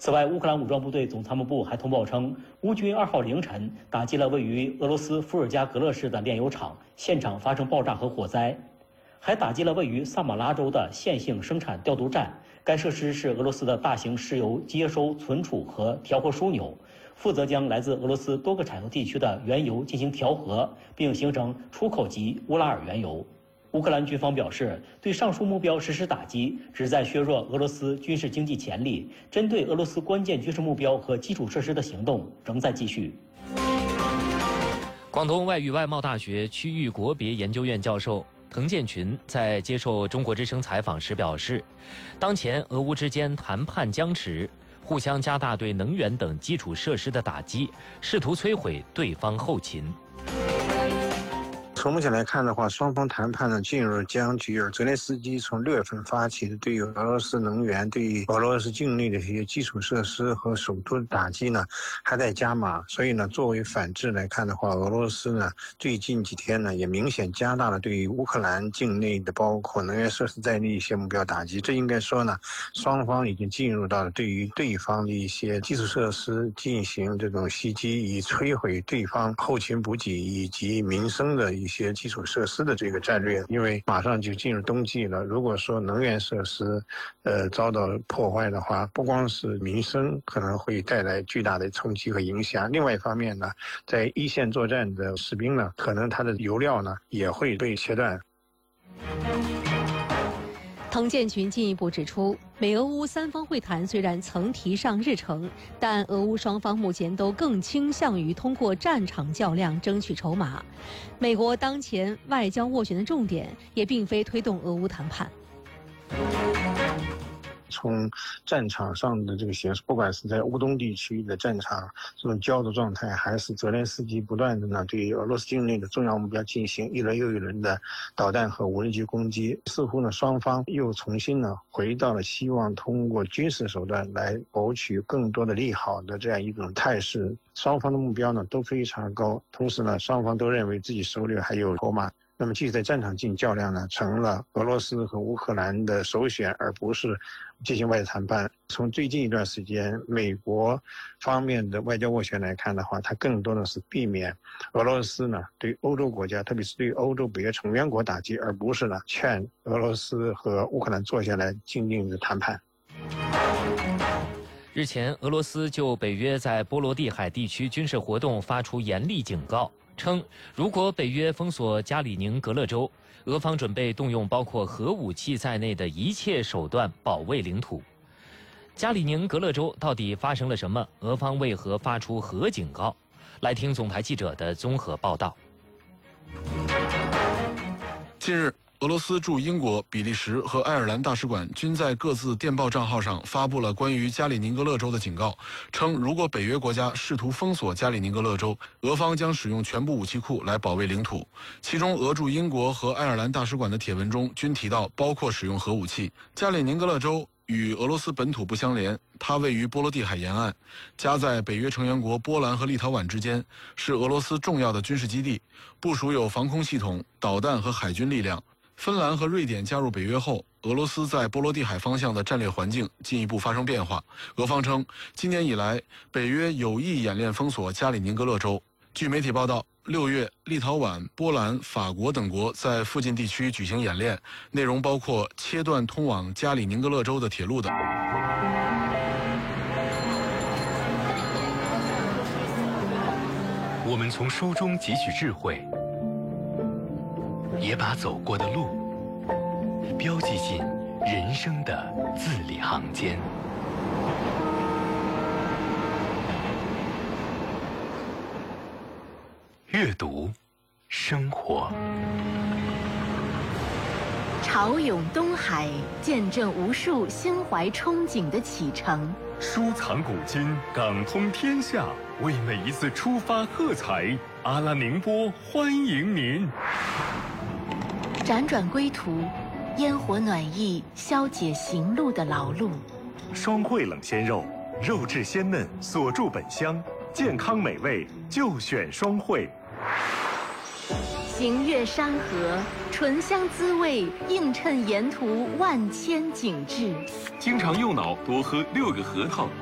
此外，乌克兰武装部队总参谋部还通报称，乌军2号凌晨打击了位于俄罗斯伏尔加格勒市的炼油厂，现场发生爆炸和火灾，还打击了位于萨马拉州的线性生产调度站。该设施是俄罗斯的大型石油接收、存储和调和枢纽，负责将来自俄罗斯多个产油地区的原油进行调和，并形成出口级乌拉尔原油。乌克兰军方表示，对上述目标实施打击，旨在削弱俄罗斯军事经济潜力。针对俄罗斯关键军事目标和基础设施的行动仍在继续。 广东外语外贸大学区域国别研究院教授滕建群在接受中国之声采访时表示，当前俄乌之间谈判僵持，互相加大对能源等基础设施的打击，试图摧毁对方后勤。 从目前来看的话，双方谈判呢进入僵局，而泽连斯基从6月份发起的对于俄罗斯能源、对于俄罗斯境内的这些基础设施和首都的打击呢，还在加码。所以呢，作为反制来看的话，俄罗斯呢最近几天呢也明显加大了对于乌克兰境内的包括能源设施在内一些目标打击。这应该说呢，双方已经进入到了对于对方的一些基础设施进行这种袭击，以摧毁对方后勤补给以及民生的一些基础设施的这个战略。因为马上就进入冬季了，如果说能源设施遭到破坏的话，不光是民生可能会带来巨大的冲击和影响，另外一方面呢，在一线作战的士兵呢，可能他的油料呢也会被切断。 滕建群进一步指出，美俄乌三方会谈虽然曾提上日程，但俄乌双方目前都更倾向于通过战场较量争取筹码。美国当前外交斡旋的重点也并非推动俄乌谈判。 从战场上的这个形势，不管是在乌东地区的战场这种焦灼状态，还是泽连斯基不断的呢对俄罗斯境内的重要目标进行一轮又一轮的导弹和无人机攻击，似乎呢双方又重新呢回到了希望通过军事手段来谋取更多的利好的这样一种态势。双方的目标呢都非常高，同时呢双方都认为自己手里还有筹码。那么继续在战场进行较量呢，成了俄罗斯和乌克兰的首选，而不是进行外交谈判。从最近一段时间美国方面的外交斡旋来看的话，它更多的是避免俄罗斯呢对欧洲国家，特别是对欧洲北约成员国打击，而不是呢劝俄罗斯和乌克兰坐下来进行的谈判。 日前，俄罗斯就北约在波罗的海地区军事活动发出严厉警告，称如果北约封锁加里宁格勒州，俄方准备动用包括核武器在内的一切手段保卫领土。加里宁格勒州到底发生了什么？俄方为何发出核警告？来听总台记者的综合报道。 近日，俄罗斯驻英国、比利时和爱尔兰大使馆均在各自电报账号上发布了关于加里宁格勒州的警告，称如果北约国家试图封锁加里宁格勒州，俄方将使用全部武器库来保卫领土。其中，俄驻英国和爱尔兰大使馆的帖文中均提到，包括使用核武器。加里宁格勒州与俄罗斯本土不相连，它位于波罗的海沿岸，夹在北约成员国波兰和立陶宛之间，是俄罗斯重要的军事基地，部署有防空系统、导弹和海军力量。芬兰和瑞典加入北约后，俄罗斯在波罗的海方向的战略环境进一步发生变化。俄方称，今年以来，北约有意演练封锁加里宁格勒州。据媒体报道，6月，立陶宛、波兰、法国等国在附近地区举行演练，内容包括切断通往加里宁格勒州的铁路等。 我们从书中汲取智慧，也把走过的路标记进人生的字里行间。阅读，生活。 潮涌东海，见证无数心怀憧憬的启程。 书藏古今，港通天下，为每一次出发喝彩。阿拉宁波欢迎您。 辗转归途，烟火暖意消解行路的劳碌。 双汇冷鲜肉，肉质鲜嫩，锁住本香，健康美味就选双汇。 行越山河，醇香滋味映衬沿途万千景致。 经常用脑，多喝6个核桃，